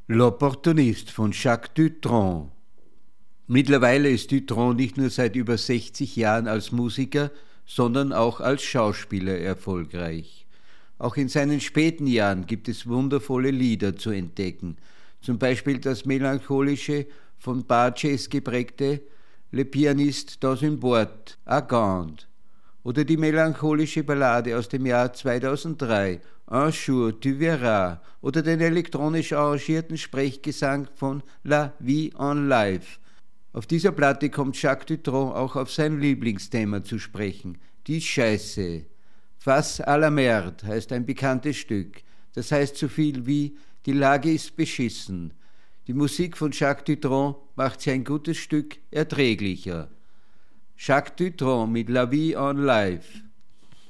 L'Opportuniste von Jacques Dutronc. Mittlerweile ist Dutronc nicht nur seit über 60 Jahren als Musiker, sondern auch als Schauspieler erfolgreich. Auch in seinen späten Jahren gibt es wundervolle Lieder zu entdecken, zum Beispiel das melancholische, von Barges geprägte Le Pianiste dans une boîte à gants oder die melancholische Ballade aus dem Jahr 2003, Un jour tu verras, oder den elektronisch arrangierten Sprechgesang von La Vie en Live. Auf dieser Platte kommt Jacques Dutronc auch auf sein Lieblingsthema zu sprechen, die Scheiße. Face à la merde heißt ein bekanntes Stück. Das heißt so viel wie, die Lage ist beschissen. Die Musik von Jacques Dutronc macht sie ein gutes Stück erträglicher. Jacques Dutronc mit La Vie en Live.